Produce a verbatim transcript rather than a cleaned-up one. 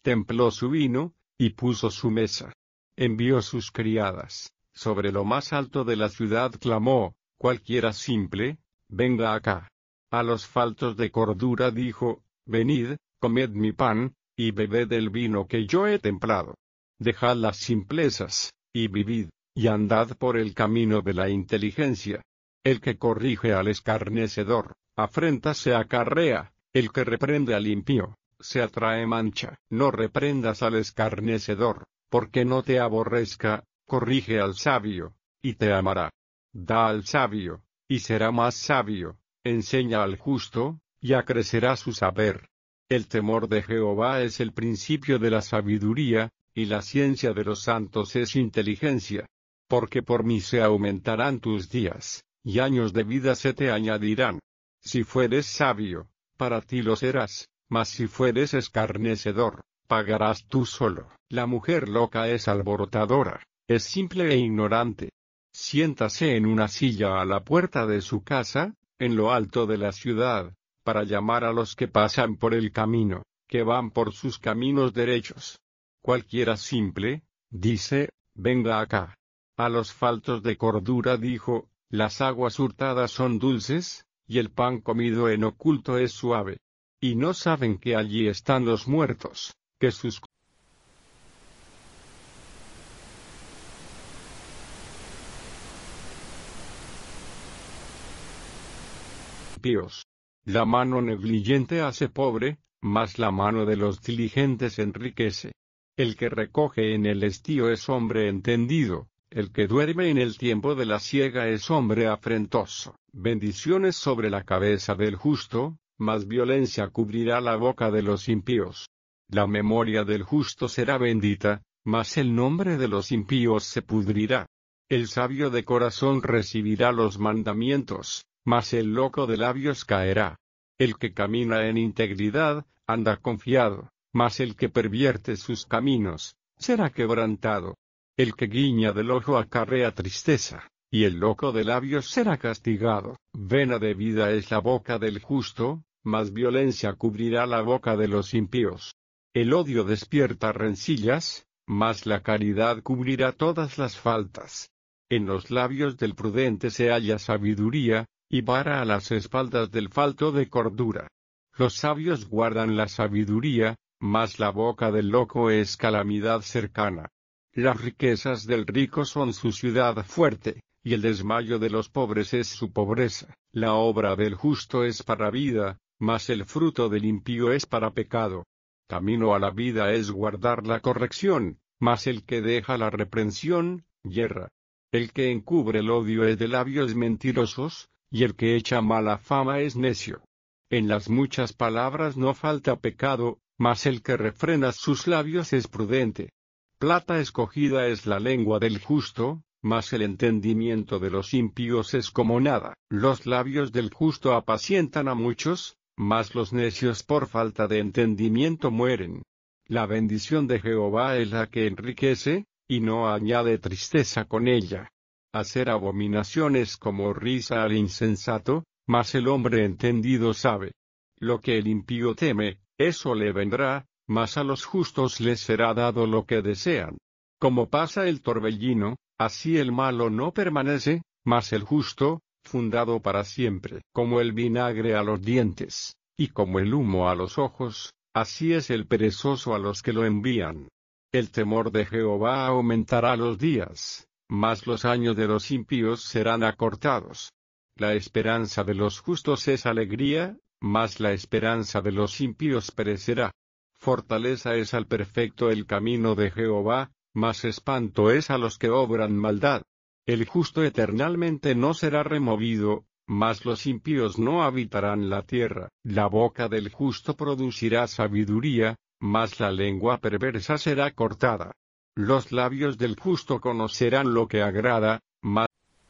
templó su vino, y puso su mesa. Envió sus criadas, sobre lo más alto de la ciudad clamó, cualquiera simple, venga acá. A los faltos de cordura dijo, venid, comed mi pan, y bebed el vino que yo he templado. Dejad las simplezas, y vivid, y andad por el camino de la inteligencia. El que corrige al escarnecedor, afrenta se acarrea, el que reprende al impío, se atrae mancha. No reprendas al escarnecedor, porque no te aborrezca, corrige al sabio, y te amará. Da al sabio, y será más sabio, enseña al justo, y acrecerá su saber. El temor de Jehová es el principio de la sabiduría, y la ciencia de los santos es inteligencia. Porque por mí se aumentarán tus días, y años de vida se te añadirán. Si fueres sabio, para ti lo serás, mas si fueres escarnecedor, pagarás tú solo. La mujer loca es alborotadora, es simple e ignorante. Siéntase en una silla a la puerta de su casa, en lo alto de la ciudad, para llamar a los que pasan por el camino, que van por sus caminos derechos. Cualquiera simple, dice, venga acá. A los faltos de cordura dijo, las aguas hurtadas son dulces, y el pan comido en oculto es suave. Y no saben que allí están los muertos, que sus impíos. La mano negligente hace pobre, mas la mano de los diligentes enriquece. El que recoge en el estío es hombre entendido, el que duerme en el tiempo de la siega es hombre afrentoso. Bendiciones sobre la cabeza del justo, mas violencia cubrirá la boca de los impíos. La memoria del justo será bendita, mas el nombre de los impíos se pudrirá. El sabio de corazón recibirá los mandamientos, mas el loco de labios caerá. El que camina en integridad, anda confiado, mas el que pervierte sus caminos, será quebrantado. El que guiña del ojo acarrea tristeza, y el loco de labios será castigado. Vena de vida es la boca del justo, mas violencia cubrirá la boca de los impíos. El odio despierta rencillas, mas la caridad cubrirá todas las faltas. En los labios del prudente se halla sabiduría, y vara a las espaldas del falto de cordura. Los sabios guardan la sabiduría, mas la boca del loco es calamidad cercana. Las riquezas del rico son su ciudad fuerte, y el desmayo de los pobres es su pobreza. La obra del justo es para vida, mas el fruto del impío es para pecado. Camino a la vida es guardar la corrección, mas el que deja la reprensión, yerra. El que encubre el odio es de labios mentirosos, y el que echa mala fama es necio. En las muchas palabras no falta pecado, mas el que refrena sus labios es prudente. Plata escogida es la lengua del justo, mas el entendimiento de los impíos es como nada. Los labios del justo apacientan a muchos, mas los necios por falta de entendimiento mueren. La bendición de Jehová es la que enriquece, y no añade tristeza con ella. Hacer abominaciones como risa al insensato, mas el hombre entendido sabe. Lo que el impío teme, eso le vendrá, mas a los justos les será dado lo que desean. Como pasa el torbellino, así el malo no permanece, mas el justo, fundado para siempre. Como el vinagre a los dientes, y como el humo a los ojos, así es el perezoso a los que lo envían. El temor de Jehová aumentará los días, mas los años de los impíos serán acortados. La esperanza de los justos es alegría, mas la esperanza de los impíos perecerá. Fortaleza es al perfecto el camino de Jehová, mas espanto es a los que obran maldad. El justo eternalmente no será removido, mas los impíos no habitarán la tierra. La boca del justo producirá sabiduría, mas la lengua perversa será cortada. Los labios del justo conocerán lo que agrada,